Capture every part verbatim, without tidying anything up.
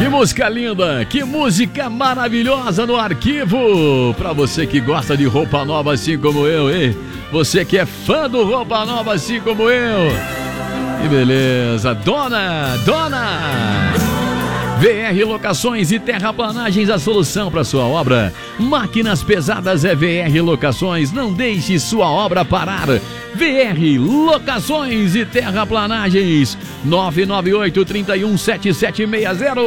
Que música linda, que música maravilhosa no arquivo. Pra você que gosta de roupa nova assim como eu, hein? Você que é fã do roupa nova assim como eu. Que beleza, dona, dona. V R Locações e Terraplanagens, a solução para sua obra. Máquinas pesadas é V R Locações, não deixe sua obra parar. V R Locações e Terraplanagens, nove nove oito, três um, sete sete seis zero.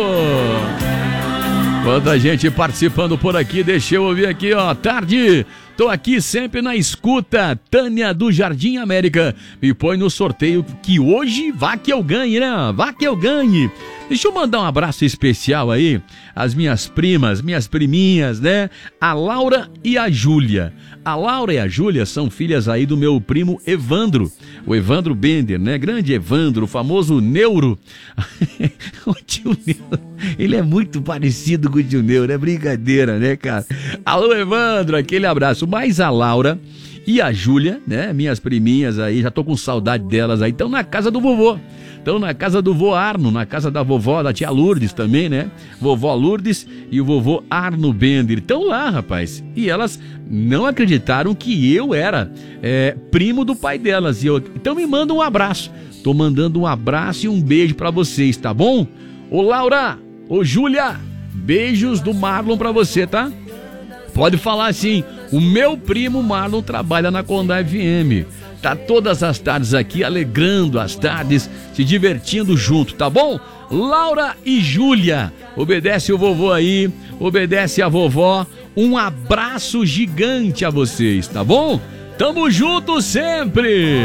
Quanta gente participando por aqui, deixa eu ouvir aqui, ó. Tarde, tô aqui sempre na escuta. Tânia do Jardim América, me põe no sorteio que hoje vá que eu ganhe, né? Vá que eu ganhe. Deixa eu mandar um abraço especial aí às minhas primas, minhas priminhas, né? A Laura e a Júlia. A Laura e a Júlia são filhas aí do meu primo Evandro, o Evandro Bender, né? Grande Evandro, o famoso Neuro. O tio Neuro, ele é muito parecido com o tio Neuro, é brincadeira, né, cara? Alô, Evandro, aquele abraço. Mas a Laura e a Júlia, né? Minhas priminhas aí, já tô com saudade delas aí, estão na casa do vovô. Estão na casa do vô Arno, na casa da vovó, da tia Lourdes também, né? Vovó Lourdes e o vovô Arno Bender. Estão lá, rapaz. E elas não acreditaram que eu era é, primo do pai delas. E eu... Então me manda um abraço. Tô mandando um abraço e um beijo pra vocês, tá bom? Ô Laura, ô Júlia, beijos do Marlon pra você, tá? Pode falar assim, o meu primo Marlon trabalha na Condá F M. Tá todas as tardes aqui, alegrando as tardes, se divertindo junto, tá bom? Laura e Júlia, obedece o vovô aí, obedece a vovó, um abraço gigante a vocês, tá bom? Tamo junto sempre!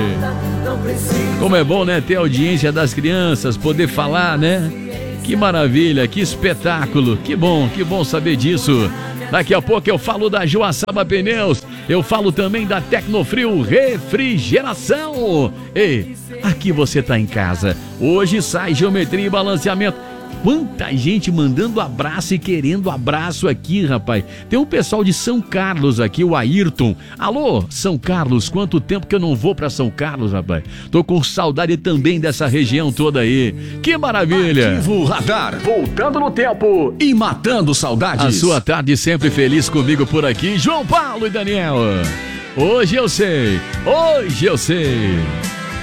Como é bom, né, ter a audiência das crianças, poder falar, né? Que maravilha, que espetáculo, que bom, que bom saber disso. Daqui a pouco eu falo da Joaçaba Pneus, eu falo também da Tecnofrio Refrigeração. E aqui você tá em casa. Hoje sai geometria e balanceamento. Quanta gente mandando abraço e querendo abraço aqui, rapaz. Tem um pessoal de São Carlos aqui, o Ayrton. Alô, São Carlos, quanto tempo que eu não vou pra São Carlos, rapaz. Tô com saudade também dessa região toda aí. Que maravilha. Arquivo Radar, voltando no tempo e matando saudades. A sua tarde sempre feliz comigo por aqui, João Paulo e Daniel. Hoje eu sei, hoje eu sei.